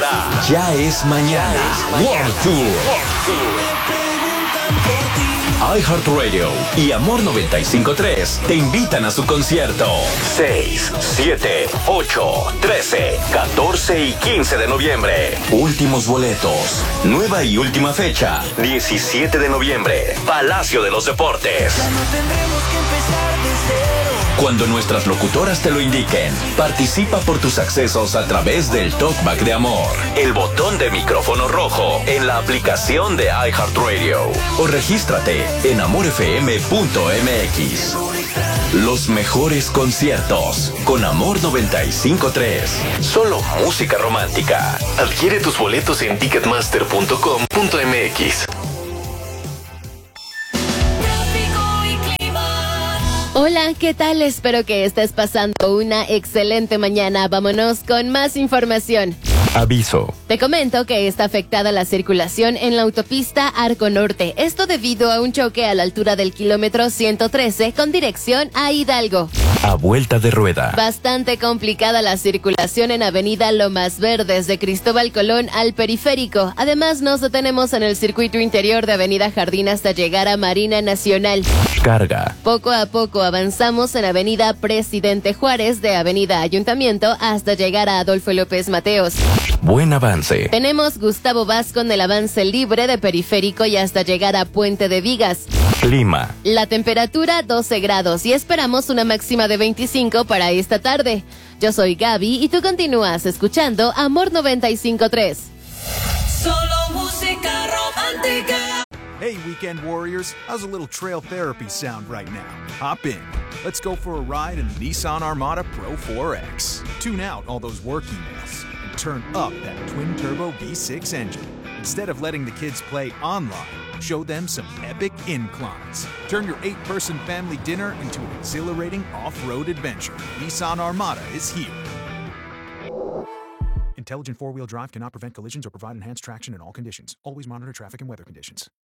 Ya es mañana. World Tour. iHeartRadio y Amor 95.3 te invitan a su concierto 6, 7, 8, 13, 14 y 15 de noviembre. Últimos boletos. Nueva y última fecha, 17 de noviembre, Palacio de los Deportes. Cuando nuestras locutoras te lo indiquen, participa por tus accesos a través del Talkback de Amor, el botón de micrófono rojo en la aplicación de iHeartRadio o regístrate en amorfm.mx. Los mejores conciertos con Amor 95.3. Solo música romántica. Adquiere tus boletos en ticketmaster.com.mx. Hola, ¿qué tal? Espero que estés pasando una excelente mañana. Vámonos con más información. Aviso. Te comento que está afectada la circulación en la autopista Arco Norte. Esto debido a un choque a la altura del kilómetro 113 con dirección a Hidalgo. A vuelta de rueda. Bastante complicada la circulación en Avenida Lomas Verdes de Cristóbal Colón al Periférico. Además, nos detenemos en el circuito interior de Avenida Jardín hasta llegar a Marina Nacional. Carga. Poco a poco avanzamos en Avenida Presidente Juárez de Avenida Ayuntamiento hasta llegar a Adolfo López Mateos. Buen avance. Tenemos Gustavo Vaz con el avance libre de Periférico y hasta llegar a Puente de Vigas. Clima. La temperatura 12 grados y esperamos una máxima de 25 para esta tarde. Yo soy Gaby y tú continúas escuchando Amor 95.3. Solo música romántica. Hey, Weekend Warriors, how's a little trail therapy sound right now? Hop in. Let's go for a ride in the Nissan Armada Pro 4X. Tune out all those work emails and turn up that twin-turbo V6 engine. Instead of letting the kids play online, show them some epic inclines. Turn your 8-person family dinner into an exhilarating off-road adventure. Nissan Armada is here. Intelligent four-wheel drive cannot prevent collisions or provide enhanced traction in all conditions. Always monitor traffic and weather conditions.